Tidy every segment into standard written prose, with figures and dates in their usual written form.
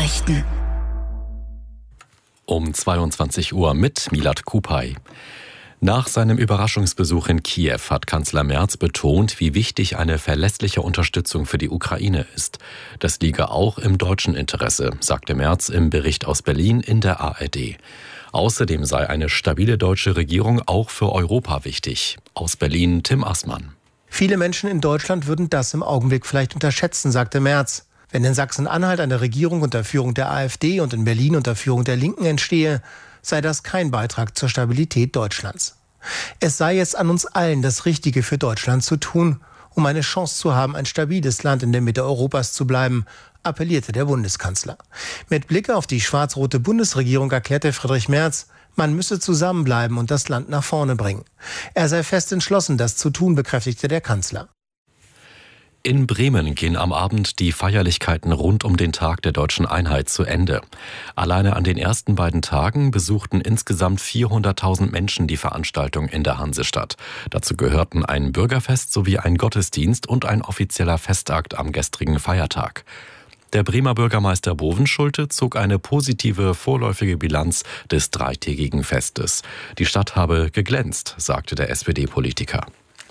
Nachrichten. Um 22 Uhr mit Milad Kupay. Nach seinem Überraschungsbesuch in Kiew hat Kanzler Merz betont, wie wichtig eine verlässliche Unterstützung für die Ukraine ist. Das liege auch im deutschen Interesse, sagte Merz im Bericht aus Berlin in der ARD. Außerdem sei eine stabile deutsche Regierung auch für Europa wichtig. Aus Berlin Tim Assmann. Viele Menschen in Deutschland würden das im Augenblick vielleicht unterschätzen, sagte Merz. Wenn in Sachsen-Anhalt eine Regierung unter Führung der AfD und in Berlin unter Führung der Linken entstehe, sei das kein Beitrag zur Stabilität Deutschlands. Es sei jetzt an uns allen, das Richtige für Deutschland zu tun, um eine Chance zu haben, ein stabiles Land in der Mitte Europas zu bleiben, appellierte der Bundeskanzler. Mit Blick auf die schwarz-rote Bundesregierung erklärte Friedrich Merz, man müsse zusammenbleiben und das Land nach vorne bringen. Er sei fest entschlossen, das zu tun, bekräftigte der Kanzler. In Bremen gehen am Abend die Feierlichkeiten rund um den Tag der Deutschen Einheit zu Ende. Alleine an den ersten beiden Tagen besuchten insgesamt 400.000 Menschen die Veranstaltung in der Hansestadt. Dazu gehörten ein Bürgerfest sowie ein Gottesdienst und ein offizieller Festakt am gestrigen Feiertag. Der Bremer Bürgermeister Bovenschulte zog eine positive vorläufige Bilanz des dreitägigen Festes. Die Stadt habe geglänzt, sagte der SPD-Politiker.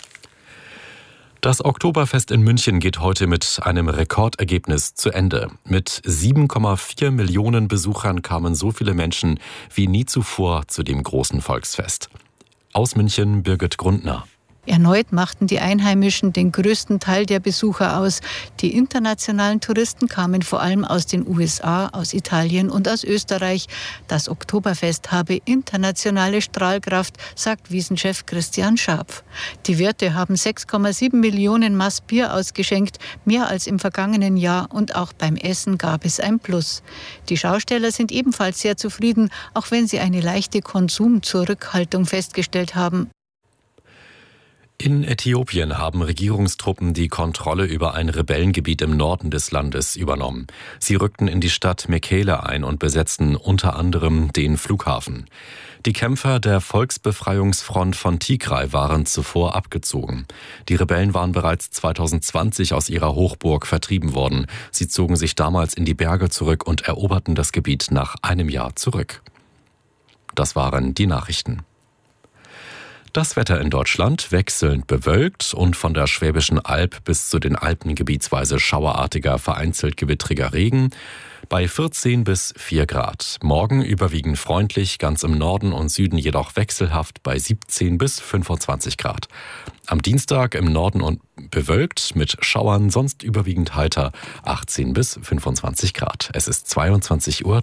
Das Oktoberfest in München geht heute mit einem Rekordergebnis zu Ende. Mit 7,4 Millionen Besuchern kamen so viele Menschen wie nie zuvor zu dem großen Volksfest. Aus München Birgit Grundner. Erneut machten die Einheimischen den größten Teil der Besucher aus. Die internationalen Touristen kamen vor allem aus den USA, aus Italien und aus Österreich. Das Oktoberfest habe internationale Strahlkraft, sagt Wiesenchef Christian Scharpf. Die Wirte haben 6,7 Millionen Maß Bier ausgeschenkt, mehr als im vergangenen Jahr, und auch beim Essen gab es ein Plus. Die Schausteller sind ebenfalls sehr zufrieden, auch wenn sie eine leichte Konsumzurückhaltung festgestellt haben. In Äthiopien haben Regierungstruppen die Kontrolle über ein Rebellengebiet im Norden des Landes übernommen. Sie rückten in die Stadt Mekele ein und besetzten unter anderem den Flughafen. Die Kämpfer der Volksbefreiungsfront von Tigray waren zuvor abgezogen. Die Rebellen waren bereits 2020 aus ihrer Hochburg vertrieben worden. Sie zogen sich damals in die Berge zurück und eroberten das Gebiet nach einem Jahr zurück. Das waren die Nachrichten. Das Wetter in Deutschland wechselnd bewölkt und von der Schwäbischen Alb bis zu den Alpen gebietsweise schauerartiger, vereinzelt gewittriger Regen bei 14 bis 4 Grad. Morgen überwiegend freundlich, ganz im Norden und Süden jedoch wechselhaft bei 17 bis 25 Grad. Am Dienstag im Norden und bewölkt mit Schauern, sonst überwiegend heiter 18 bis 25 Grad. Es ist 22:03 Uhr.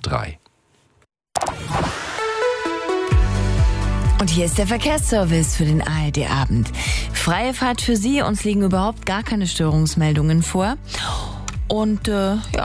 Und hier ist der Verkehrsservice für den ARD-Abend. Freie Fahrt für Sie, uns liegen überhaupt gar keine Störungsmeldungen vor. Und